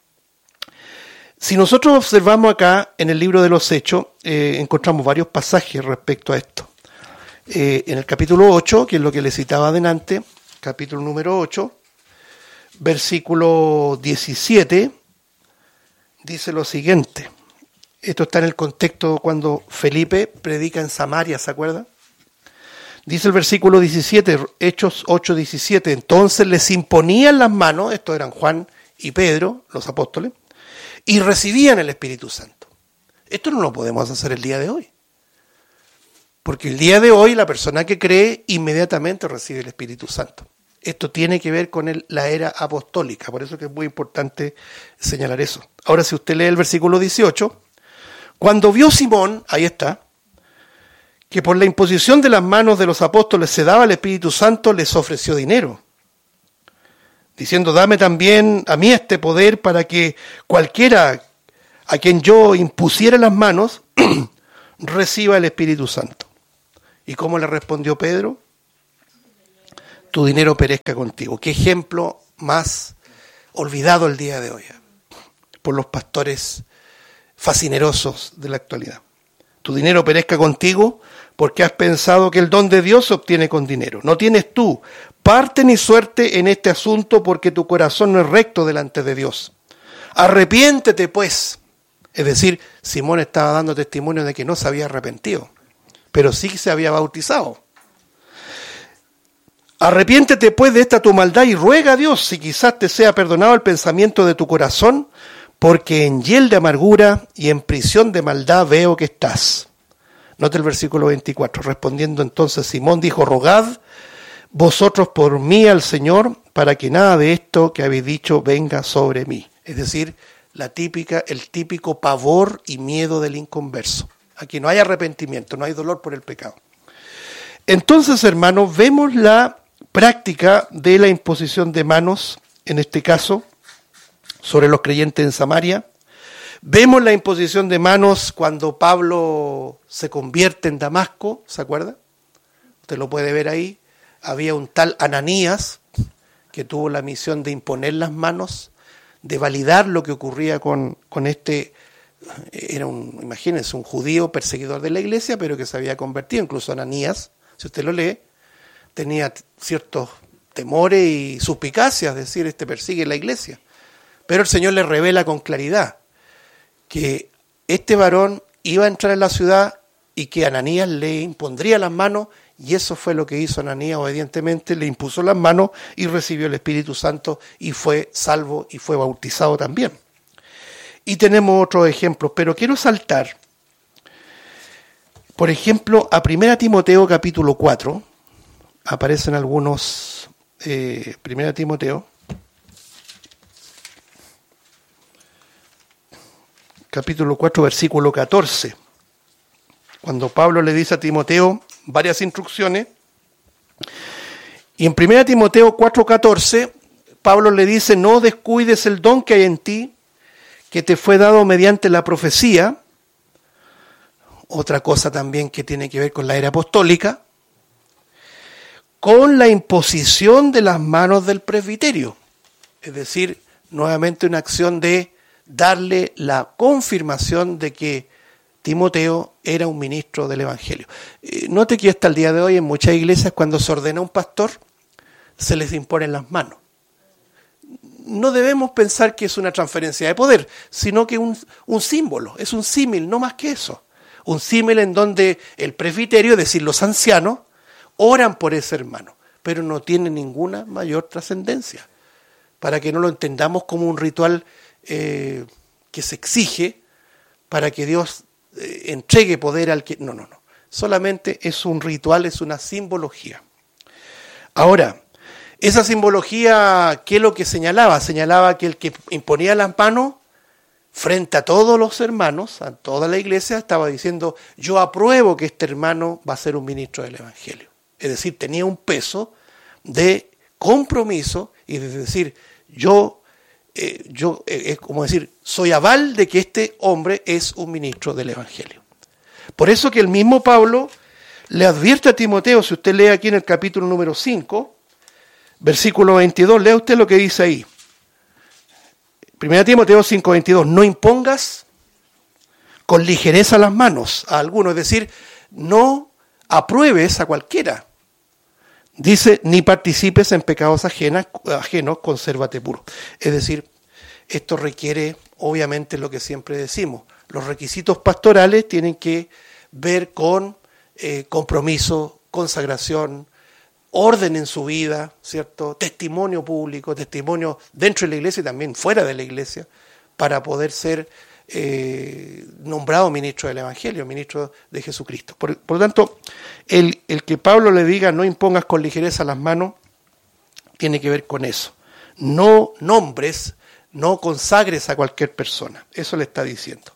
Si nosotros observamos acá en el libro de los Hechos, eh, encontramos varios pasajes respecto a esto. Eh, en el capítulo ocho, que es lo que le citaba adelante, capítulo número ocho, versículo diecisiete, dice lo siguiente. Esto está en el contexto cuando Felipe predica en Samaria, ¿se acuerdan? Dice el versículo diecisiete, Hechos ocho, diecisiete, entonces les imponían las manos, estos eran Juan y Pedro, los apóstoles, y recibían el Espíritu Santo. Esto no lo podemos hacer el día de hoy. Porque el día de hoy la persona que cree inmediatamente recibe el Espíritu Santo. Esto tiene que ver con el, la era apostólica, por eso que es muy importante señalar eso. Ahora, si usted lee el versículo dieciocho, cuando vio Simón, ahí está, que por la imposición de las manos de los apóstoles se daba el Espíritu Santo, les ofreció dinero, diciendo, dame también a mí este poder para que cualquiera a quien yo impusiera las manos, reciba el Espíritu Santo. ¿Y cómo le respondió Pedro? Tu dinero perezca contigo. Qué ejemplo más olvidado el día de hoy por los pastores fascinerosos de la actualidad. Tu dinero perezca contigo porque has pensado que el don de Dios se obtiene con dinero. No tienes tú parte ni suerte en este asunto porque tu corazón no es recto delante de Dios. Arrepiéntete pues. Es decir, Simón estaba dando testimonio de que no se había arrepentido, pero sí se había bautizado. Arrepiéntete pues de esta tu maldad y ruega a Dios si quizás te sea perdonado el pensamiento de tu corazón, porque en hiel de amargura y en prisión de maldad veo que estás. Note el versículo veinticuatro. Respondiendo entonces Simón dijo, rogad vosotros por mí al Señor, para que nada de esto que habéis dicho venga sobre mí. Es decir, la típica, el típico pavor y miedo del inconverso. Aquí no hay arrepentimiento, no hay dolor por el pecado. Entonces, hermanos, vemos la práctica de la imposición de manos, en este caso, sobre los creyentes en Samaria. Vemos la imposición de manos cuando Pablo se convierte en Damasco, ¿se acuerda? Usted lo puede ver ahí. Había un tal Ananías que tuvo la misión de imponer las manos, de validar lo que ocurría con, con este, era un, imagínense, un judío perseguidor de la iglesia, pero que se había convertido. Incluso Ananías, si usted lo lee, tenía ciertos temores y suspicacias, es decir, este persigue la iglesia. Pero el Señor le revela con claridad que este varón iba a entrar en la ciudad y que Ananías le impondría las manos, y eso fue lo que hizo Ananías obedientemente, le impuso las manos y recibió el Espíritu Santo y fue salvo y fue bautizado también. Y tenemos otros ejemplos, pero quiero saltar, por ejemplo, a primera Timoteo capítulo cuatro, aparecen algunos, eh, primera Timoteo, capítulo cuatro, versículo catorce, cuando Pablo le dice a Timoteo varias instrucciones, y en primera Timoteo cuatro catorce, Pablo le dice, no descuides el don que hay en ti, que te fue dado mediante la profecía, otra cosa también que tiene que ver con la era apostólica, con la imposición de las manos del presbiterio, es decir, nuevamente una acción de darle la confirmación de que Timoteo era un ministro del Evangelio. Eh, note que hasta el día de hoy en muchas iglesias cuando se ordena un pastor se les imponen las manos. No debemos pensar que es una transferencia de poder, sino que un, un símbolo, es un símil, no más que eso. Un símil en donde el presbiterio, es decir, los ancianos, oran por ese hermano, pero no tiene ninguna mayor trascendencia. Para que no lo entendamos como un ritual eh, que se exige para que Dios eh, entregue poder al que... No, no, no. Solamente es un ritual, es una simbología. Ahora, esa simbología, ¿qué es lo que señalaba? Señalaba que el que imponía las manos frente a todos los hermanos, a toda la iglesia, estaba diciendo, yo apruebo que este hermano va a ser un ministro del Evangelio. Es decir, tenía un peso de compromiso y de decir, yo, eh, yo eh, es como decir, soy aval de que este hombre es un ministro del Evangelio. Por eso que el mismo Pablo le advierte a Timoteo, si usted lee aquí en el capítulo número cinco, versículo veintidós, lea usted lo que dice ahí. Primera Timoteo cinco, veintidós, no impongas con ligereza las manos a alguno, es decir, no apruebes a cualquiera. Dice, ni participes en pecados ajenas, ajenos, consérvate puro. Es decir, esto requiere, obviamente, lo que siempre decimos. Los requisitos pastorales tienen que ver con eh, compromiso, consagración, orden en su vida, ¿cierto? Testimonio público, testimonio dentro de la iglesia y también fuera de la iglesia, para poder ser eh, nombrado ministro del Evangelio, ministro de Jesucristo. Por, por lo tanto, el, el que Pablo le diga no impongas con ligereza las manos, tiene que ver con eso. No nombres, no consagres a cualquier persona. Eso le está diciendo.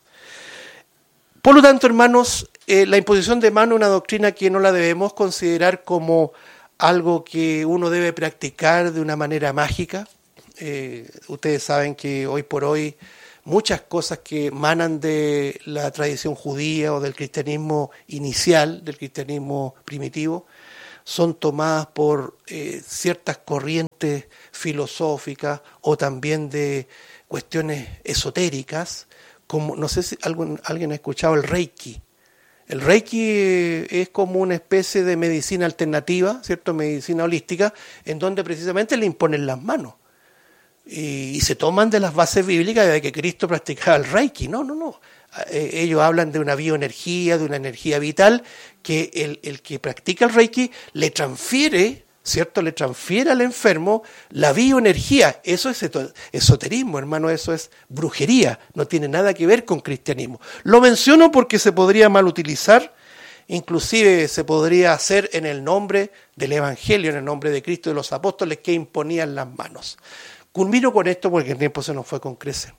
Por lo tanto, hermanos, eh, la imposición de mano es una doctrina que no la debemos considerar como algo que uno debe practicar de una manera mágica. Eh, ustedes saben que hoy por hoy muchas cosas que emanan de la tradición judía o del cristianismo inicial, del cristianismo primitivo, son tomadas por eh, ciertas corrientes filosóficas o también de cuestiones esotéricas, como no sé si algún, alguien ha escuchado el Reiki. El Reiki es como una especie de medicina alternativa, ¿cierto? Medicina holística, en donde precisamente le imponen las manos. Y, y se toman de las bases bíblicas de que Cristo practicaba el Reiki. No, no, no. Eh, ellos hablan de una bioenergía, de una energía vital, que el, el que practica el Reiki le transfiere, ¿cierto? Le transfiere al enfermo la bioenergía. Eso es esoterismo, hermano, eso es brujería. No tiene nada que ver con cristianismo. Lo menciono porque se podría mal utilizar, inclusive se podría hacer en el nombre del Evangelio, en el nombre de Cristo y de los apóstoles que imponían las manos. Culmino con esto porque el tiempo se nos fue con creces.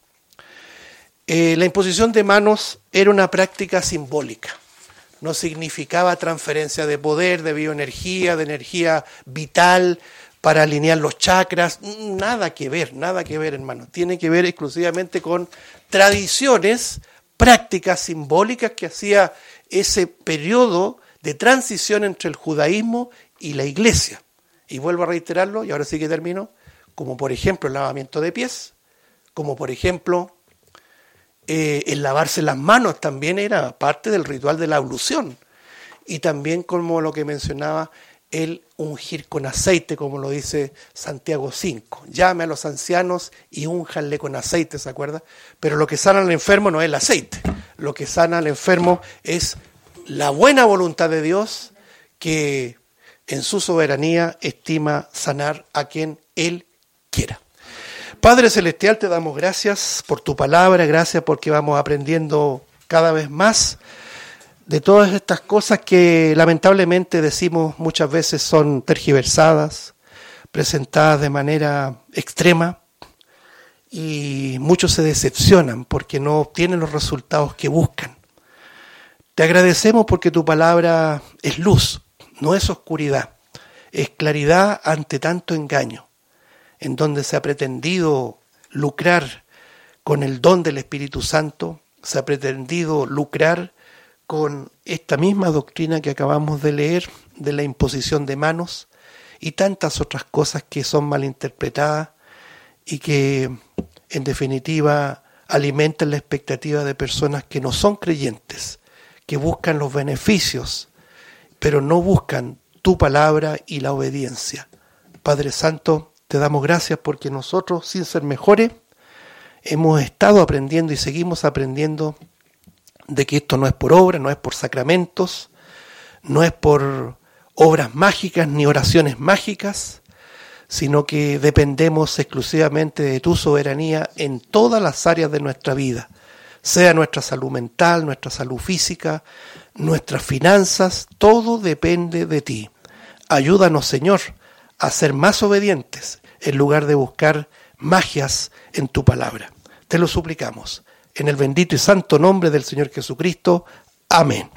Eh, la imposición de manos era una práctica simbólica. No significaba transferencia de poder, de bioenergía, de energía vital para alinear los chakras. Nada que ver, nada que ver, hermano. Tiene que ver exclusivamente con tradiciones, prácticas simbólicas que hacía ese periodo de transición entre el judaísmo y la iglesia. Y vuelvo a reiterarlo, y ahora sí que termino, como por ejemplo el lavamiento de pies, como por ejemplo eh, el lavarse las manos también era parte del ritual de la ablución, y también como lo que mencionaba el ungir con aceite, como lo dice Santiago cinco, llame a los ancianos y únjanle con aceite, ¿se acuerda? Pero lo que sana al enfermo no es el aceite, lo que sana al enfermo es la buena voluntad de Dios, que en su soberanía estima sanar a quien Él quiera. Padre Celestial, te damos gracias por tu palabra, gracias porque vamos aprendiendo cada vez más de todas estas cosas que lamentablemente decimos muchas veces son tergiversadas, presentadas de manera extrema, y muchos se decepcionan porque no obtienen los resultados que buscan. Te agradecemos porque tu palabra es luz, no es oscuridad, es claridad ante tanto engaño, en donde se ha pretendido lucrar con el don del Espíritu Santo, se ha pretendido lucrar con esta misma doctrina que acabamos de leer, de la imposición de manos, y tantas otras cosas que son malinterpretadas y que, en definitiva, alimentan la expectativa de personas que no son creyentes, que buscan los beneficios, pero no buscan tu palabra y la obediencia. Padre Santo, te damos gracias porque nosotros, sin ser mejores, hemos estado aprendiendo y seguimos aprendiendo de que esto no es por obra, no es por sacramentos, no es por obras mágicas ni oraciones mágicas, sino que dependemos exclusivamente de tu soberanía en todas las áreas de nuestra vida, sea nuestra salud mental, nuestra salud física, nuestras finanzas, todo depende de ti. Ayúdanos, Señor, a ser más obedientes en lugar de buscar magias en tu palabra. Te lo suplicamos. En el bendito y santo nombre del Señor Jesucristo. Amén.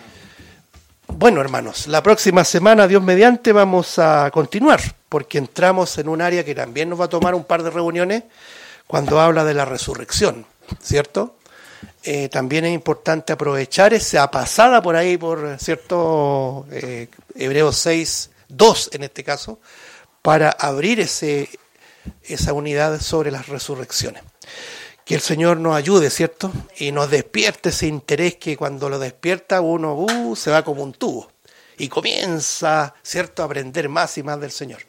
Bueno, hermanos, la próxima semana, Dios mediante, vamos a continuar, porque entramos en un área que también nos va a tomar un par de reuniones cuando habla de la resurrección, ¿cierto? Eh, también es importante aprovechar esa pasada por ahí, por cierto, eh, Hebreos seis, dos en este caso, para abrir ese, esa unidad sobre las resurrecciones. Que el Señor nos ayude, ¿cierto? Y nos despierte ese interés que cuando lo despierta uno uh, se va como un tubo y comienza, ¿cierto?, a aprender más y más del Señor.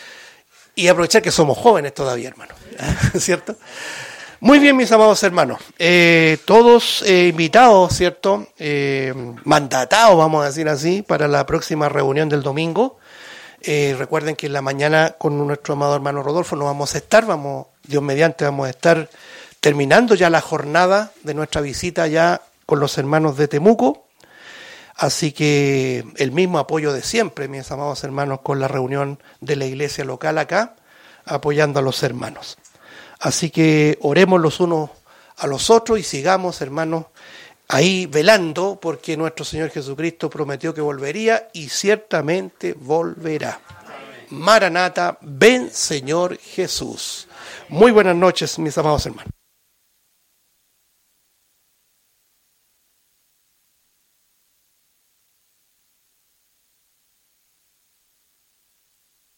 Y aprovechar que somos jóvenes todavía, hermano, ¿cierto? Muy bien, mis amados hermanos, eh, todos eh, invitados, ¿cierto?, eh, mandatados, vamos a decir así, para la próxima reunión del domingo. Eh, recuerden que en la mañana con nuestro amado hermano Rodolfo no vamos a estar, vamos, Dios mediante, vamos a estar terminando ya la jornada de nuestra visita ya con los hermanos de Temuco. Así que el mismo apoyo de siempre, mis amados hermanos, con la reunión de la iglesia local acá, apoyando a los hermanos. Así que oremos los unos a los otros y sigamos, hermanos, ahí velando, porque nuestro Señor Jesucristo prometió que volvería y ciertamente volverá. Amén. Maranata, ven Señor Jesús. Muy buenas noches, mis amados hermanos.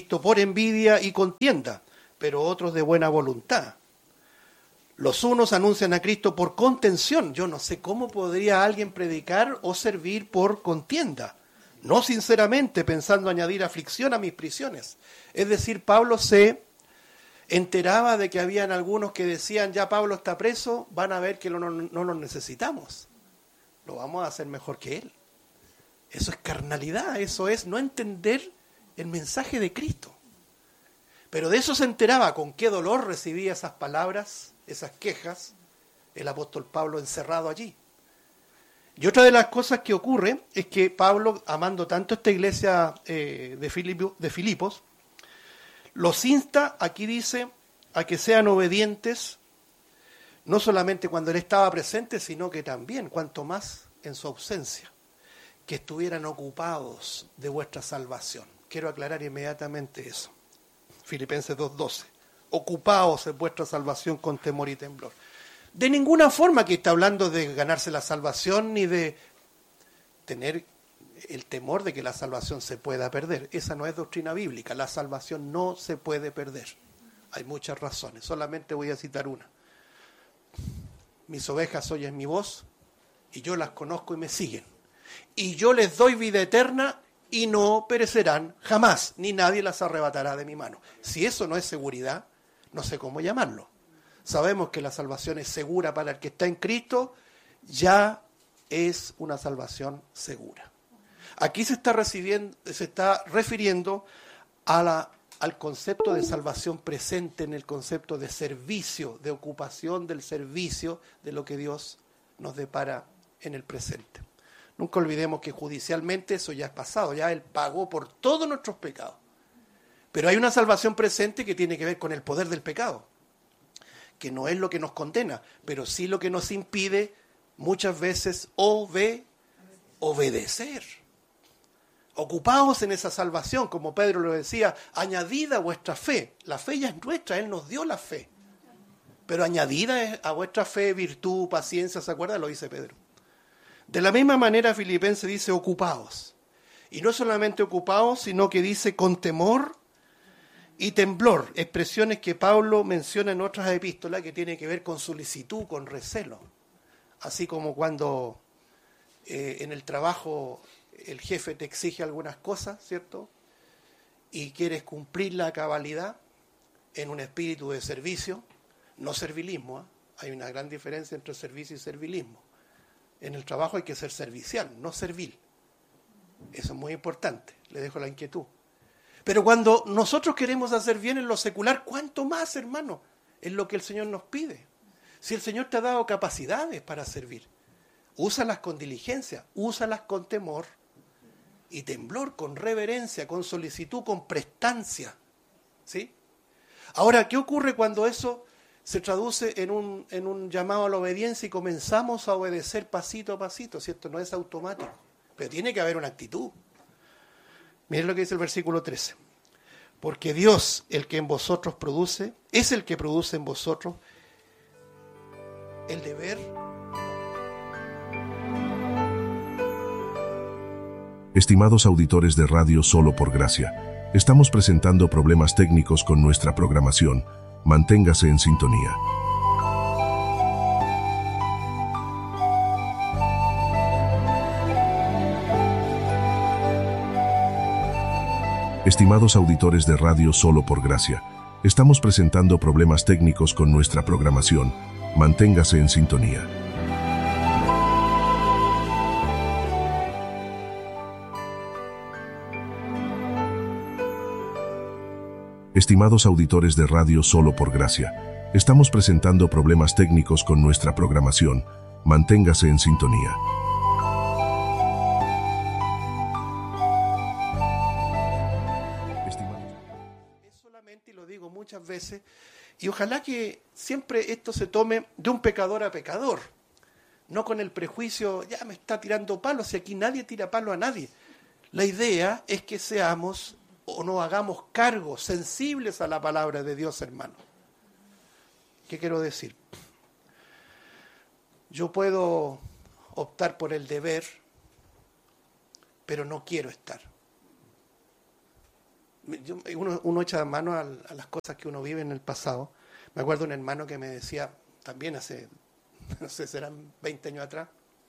Cristo por envidia y contienda, pero otros de buena voluntad. Los unos anuncian a Cristo por contención. Yo no sé cómo podría alguien predicar o servir por contienda. No sinceramente, pensando añadir aflicción a mis prisiones. Es decir, Pablo se enteraba de que habían algunos que decían, ya Pablo está preso, van a ver que no, no, no lo necesitamos. Lo vamos a hacer mejor que él. Eso es carnalidad, eso es no entender el mensaje de Cristo. Pero de eso se enteraba, con qué dolor recibía esas palabras, esas quejas, el apóstol Pablo encerrado allí. Y otra de las cosas que ocurre es que Pablo, amando tanto esta iglesia eh, de, Filipo, de Filipos, los insta, aquí dice, a que sean obedientes, no solamente cuando él estaba presente, sino que también, cuanto más en su ausencia, que estuvieran ocupados de vuestra salvación. Quiero aclarar inmediatamente eso. Filipenses dos doce. Ocupaos en vuestra salvación con temor y temblor. De ninguna forma que está hablando de ganarse la salvación ni de tener el temor de que la salvación se pueda perder. Esa no es doctrina bíblica. La salvación no se puede perder. Hay muchas razones. Solamente voy a citar una. Mis ovejas oyen mi voz y yo las conozco y me siguen. Y yo les doy vida eterna y no perecerán jamás, ni nadie las arrebatará de mi mano. Si eso no es seguridad, no sé cómo llamarlo. Sabemos que la salvación es segura para el que está en Cristo, ya es una salvación segura. Aquí se está, recibiendo, se está refiriendo a la, al concepto de salvación presente en el concepto de servicio, de ocupación del servicio de lo que Dios nos depara en el presente. Nunca olvidemos que judicialmente eso ya es pasado, ya Él pagó por todos nuestros pecados. Pero hay una salvación presente que tiene que ver con el poder del pecado, que no es lo que nos condena, pero sí lo que nos impide muchas veces ove, obedecer. Ocupaos en esa salvación, como Pedro lo decía, añadida a vuestra fe. La fe ya es nuestra, Él nos dio la fe. Pero añadida a vuestra fe, virtud, paciencia, ¿se acuerda? Lo dice Pedro. De la misma manera Filipenses dice ocupaos. Y no solamente ocupaos, sino que dice con temor y temblor. Expresiones que Pablo menciona en otras epístolas que tienen que ver con solicitud, con recelo. Así como cuando eh, en el trabajo el jefe te exige algunas cosas, ¿cierto? Y quieres cumplir la cabalidad en un espíritu de servicio, no servilismo, ¿eh? Hay una gran diferencia entre servicio y servilismo. En el trabajo hay que ser servicial, no servil. Eso es muy importante, le dejo la inquietud. Pero cuando nosotros queremos hacer bien en lo secular, ¿cuánto más, hermano? Es lo que el Señor nos pide. Si el Señor te ha dado capacidades para servir, úsalas con diligencia, úsalas con temor y temblor, con reverencia, con solicitud, con prestancia. ¿Sí? Ahora, ¿qué ocurre cuando eso se traduce en un, en un llamado a la obediencia y comenzamos a obedecer pasito a pasito? ¿Cierto? No es automático, pero tiene que haber una actitud. Miren lo que dice el versículo trece. Porque Dios, el que en vosotros produce, es el que produce en vosotros el deber. Estimados auditores de Radio Solo por Gracia, estamos presentando problemas técnicos con nuestra programación. Manténgase en sintonía. Estimados auditores de Radio Solo por Gracia, estamos presentando problemas técnicos con nuestra programación. Manténgase en sintonía. Estimados auditores de Radio Solo por Gracia, estamos presentando problemas técnicos con nuestra programación. Manténgase en sintonía. Es solamente, y lo digo muchas veces, y ojalá que siempre esto se tome de un pecador a pecador, no con el prejuicio, ya me está tirando palos, si aquí nadie tira palo a nadie. La idea es que seamos o nos hagamos cargo, sensibles a la palabra de Dios, hermano. ¿Qué quiero decir? Yo puedo optar por el deber, pero no quiero estar. yo, uno, uno echa mano a, a las cosas que uno vive en el pasado. Me acuerdo de un hermano que me decía, también hace, no sé, serán veinte años atrás,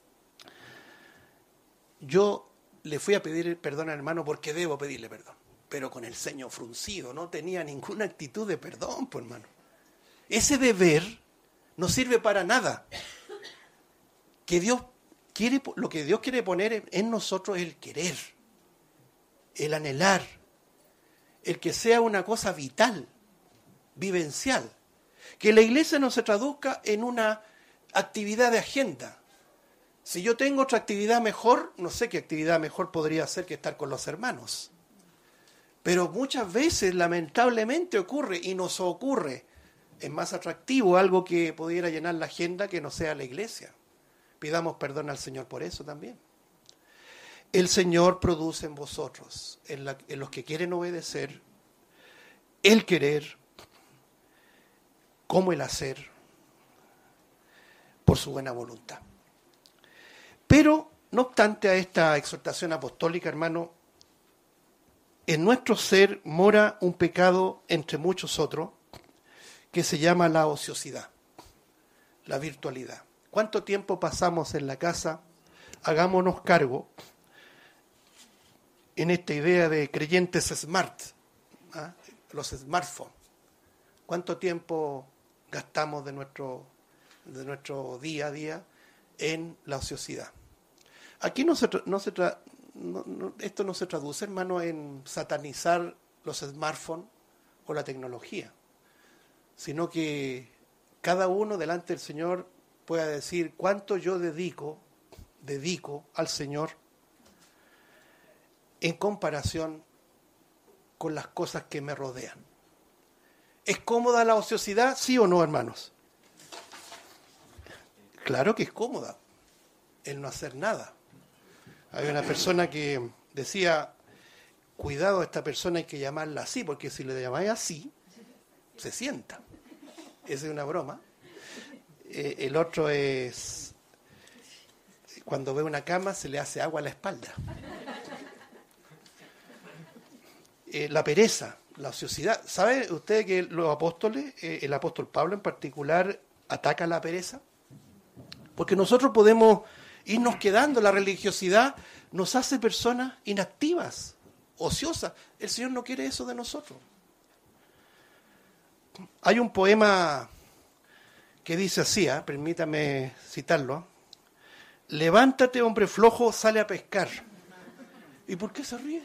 yo le fui a pedir perdón al hermano porque debo pedirle perdón, pero con el ceño fruncido, no tenía ninguna actitud de perdón, pues hermano. Ese deber no sirve para nada. Que Dios quiere, lo que Dios quiere poner en nosotros es el querer, el anhelar, el que sea una cosa vital, vivencial. Que la iglesia no se traduzca en una actividad de agenda. Si yo tengo otra actividad mejor, no sé qué actividad mejor podría ser que estar con los hermanos. Pero muchas veces, lamentablemente, ocurre, y nos ocurre, es más atractivo algo que pudiera llenar la agenda que no sea la iglesia. Pidamos perdón al Señor por eso también. El Señor produce en vosotros, en, la, en los que quieren obedecer, el querer, como el hacer, por su buena voluntad. Pero, no obstante a esta exhortación apostólica, hermano, en nuestro ser mora un pecado entre muchos otros que se llama la ociosidad, la virtualidad. ¿Cuánto tiempo pasamos en la casa? Hagámonos cargo en esta idea de creyentes smart, ¿ah? Los smartphones. ¿Cuánto tiempo gastamos de nuestro, de nuestro día a día en la ociosidad? Aquí no se, no se tra, no, no, esto no se traduce, hermano, en satanizar los smartphones o la tecnología, sino que cada uno delante del Señor pueda decir cuánto yo dedico, dedico al Señor en comparación con las cosas que me rodean. ¿Es cómoda la ociosidad? ¿Sí o no, hermanos? Claro que es cómoda el no hacer nada. Hay una persona que decía, cuidado, a esta persona hay que llamarla así, porque si le llamáis así, se sienta. Esa es una broma. Eh, el otro es, cuando ve una cama se le hace agua a la espalda. Eh, la pereza, la ociosidad. ¿Sabe usted que los apóstoles, eh, el apóstol Pablo en particular, ataca la pereza? Porque nosotros podemos irnos quedando, la religiosidad nos hace personas inactivas, ociosas. El Señor no quiere eso de nosotros. Hay un poema que dice así, ¿eh? Permítame citarlo. Levántate, hombre flojo, sale a pescar. ¿Y por qué se ríe?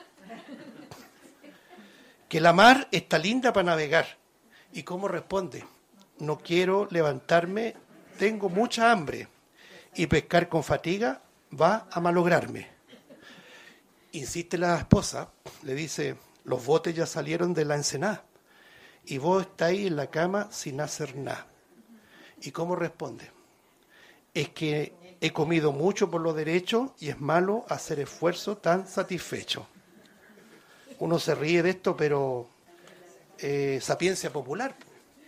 Que la mar está linda para navegar. ¿Y cómo responde? No quiero levantarme, tengo mucha hambre. Y pescar con fatiga va a malograrme. Insiste la esposa, le dice, los botes ya salieron de la ensenada y vos estáis en la cama sin hacer nada. ¿Y cómo responde? Es que he comido mucho por lo derecho y es malo hacer esfuerzo tan satisfecho. Uno se ríe de esto, pero eh, sapiencia popular.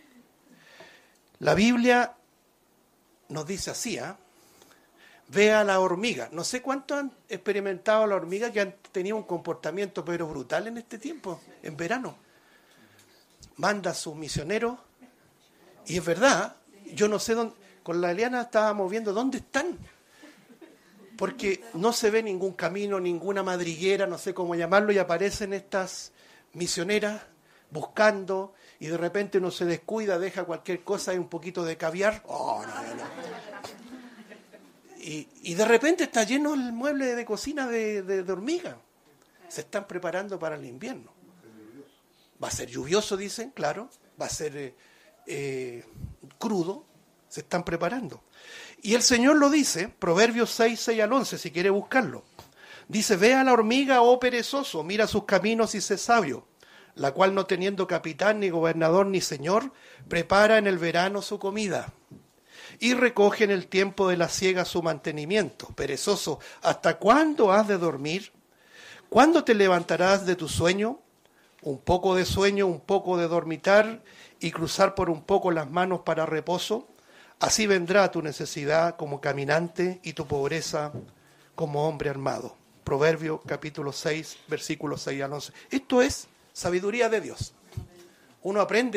La Biblia nos dice así, ¿eh? Ve a la hormiga. No sé cuánto han experimentado la hormiga que han tenido un comportamiento pero brutal en este tiempo, en verano. Manda a sus misioneros y es verdad, yo no sé dónde, con la Eliana estábamos viendo dónde están, porque no se ve ningún camino, ninguna madriguera, no sé cómo llamarlo, y aparecen estas misioneras buscando y de repente uno se descuida, deja cualquier cosa y un poquito de caviar. Oh, no, no, no. Y, y de repente está lleno el mueble de cocina de, de, de hormigas. Se están preparando para el invierno. Va a ser lluvioso, dicen, claro. Va a ser eh, eh, crudo. Se están preparando. Y el Señor lo dice, Proverbios seis, seis al once, si quiere buscarlo. Dice, ve a la hormiga, oh perezoso, mira sus caminos y sé sabio, la cual no teniendo capitán, ni gobernador, ni señor, prepara en el verano su comida. Y recoge en el tiempo de la siega su mantenimiento. Perezoso, ¿hasta cuándo has de dormir? ¿Cuándo te levantarás de tu sueño? Un poco de sueño, un poco de dormitar, y cruzar por un poco las manos para reposo. Así vendrá tu necesidad como caminante y tu pobreza como hombre armado. Proverbio capítulo seis, versículos seis al once. Esto es sabiduría de Dios. Uno aprende